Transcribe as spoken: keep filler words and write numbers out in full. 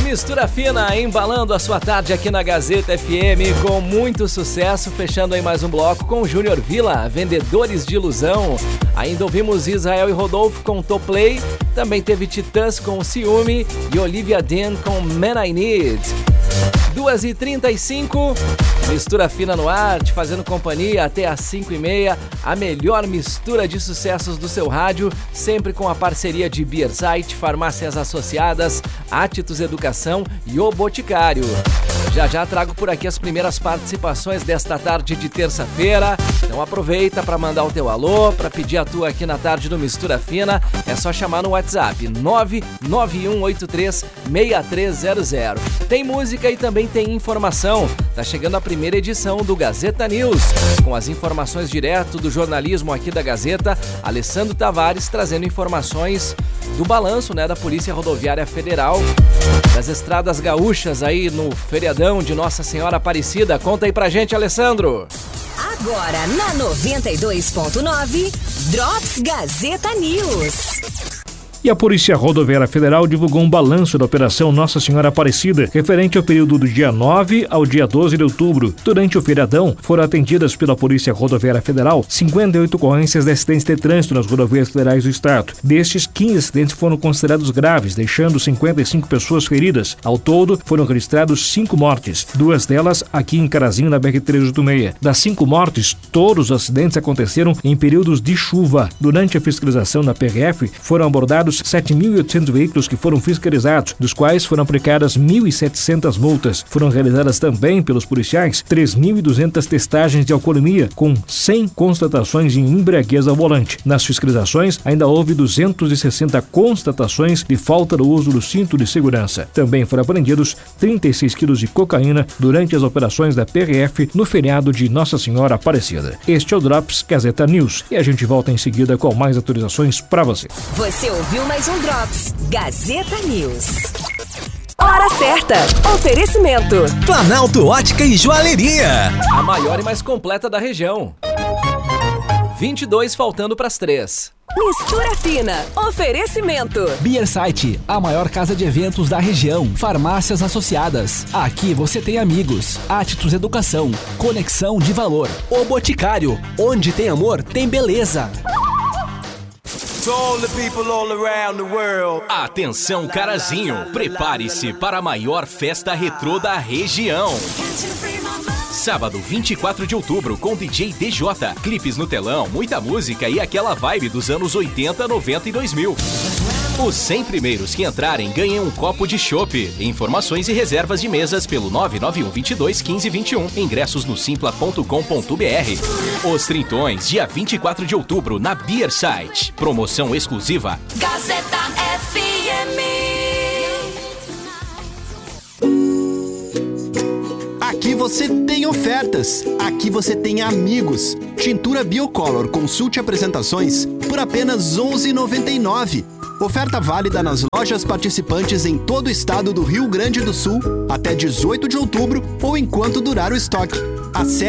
Mistura Fina, embalando a sua tarde aqui na Gazeta F M com muito sucesso, fechando aí mais um bloco com Júnior Villa, Vendedores de Ilusão. Ainda ouvimos Israel e Rodolfo com Top Play, também teve Titãs com Ciúme e Olivia Dean com Man I Need. duas e trinta e cinco, Mistura Fina no ar, te fazendo companhia até às cinco e meia, a melhor mistura de sucessos do seu rádio, sempre com a parceria de Beersite, Farmácias Associadas, Atitus Educação e O Boticário. Já já trago por aqui as primeiras participações desta tarde de terça-feira, então aproveita para mandar o teu alô, para pedir a tua aqui na tarde do Mistura Fina, é só chamar no WhatsApp nove nove um oito três seis três zero zero. Tem música e também tem informação. Tá chegando a primeira edição do Gazeta News, com as informações direto do jornalismo aqui da Gazeta, Alessandro Tavares trazendo informações do balanço, né, da Polícia Rodoviária Federal, das estradas gaúchas aí no feriadão de Nossa Senhora Aparecida. Conta aí pra gente, Alessandro. Agora na noventa e dois ponto nove, Drops Gazeta News. E a Polícia Rodoviária Federal divulgou um balanço da Operação Nossa Senhora Aparecida, referente ao período do dia nove ao dia doze de outubro. Durante o feriadão, foram atendidas pela Polícia Rodoviária Federal cinquenta e oito ocorrências de acidentes de trânsito nas rodovias federais do estado. Destes, quinze acidentes foram considerados graves, deixando cinquenta e cinco pessoas feridas. Ao todo, foram registrados cinco mortes, duas delas aqui em Carazinho, na B R trezentos e oitenta e seis. Das cinco mortes, todos os acidentes aconteceram em períodos de chuva. Durante a fiscalização da P R F, foram abordados sete mil e oitocentos veículos que foram fiscalizados, dos quais foram aplicadas mil e setecentas multas. Foram realizadas também pelos policiais três mil e duzentas testagens de alcoolemia, com cem constatações de embriaguez ao volante. Nas fiscalizações, ainda houve duzentas e sessenta constatações de falta do uso do cinto de segurança. Também foram apreendidos trinta e seis quilos de cocaína durante as operações da P R F no feriado de Nossa Senhora Aparecida. Este é o Drops Gazeta News e a gente volta em seguida com mais atualizações para você. Você ouviu mais um Drops Gazeta News. Hora certa. Oferecimento Planalto Ótica e Joalheria, a maior e mais completa da região. vinte e dois faltando para as três. Mistura Fina. Oferecimento Beersite, a maior casa de eventos da região. Farmácias Associadas, aqui você tem amigos. Atitus Educação, conexão de valor. O Boticário, onde tem amor, tem beleza. Atenção, Carazinho, prepare-se para a maior festa retrô da região. Sábado, vinte e quatro de outubro, com D J D J, clipes no telão, muita música e aquela vibe dos anos oitenta, noventa e dois mil. Os cem primeiros que entrarem ganham um copo de chopp. Informações e reservas de mesas pelo nove nove um dois dois um cinco dois um. Ingressos no simpla ponto com ponto b r. Os Trintões, dia vinte e quatro de outubro, na Beersite. Promoção exclusiva Gazeta F M. Aqui você tem ofertas, aqui você tem amigos. Tintura Biocolor, consulte apresentações por apenas onze reais e noventa e nove centavos. Oferta válida nas lojas participantes em todo o estado do Rio Grande do Sul até dezoito de outubro ou enquanto durar o estoque. Acesse